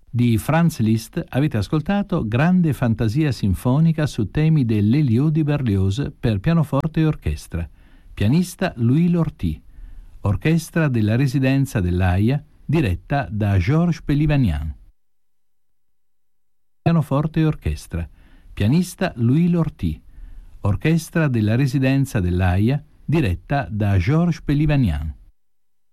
Di Franz Liszt avete ascoltato Grande fantasia sinfonica su temi dell'Hélios di Berlioz per pianoforte e orchestra. Pianista Louis Lortie. Orchestra della Residenza dell'Aia, diretta da Georges Pelivanian. Pianoforte e orchestra. Pianista Louis Lortie. Orchestra della Residenza dell'Aia, diretta da Georges Pelivanian.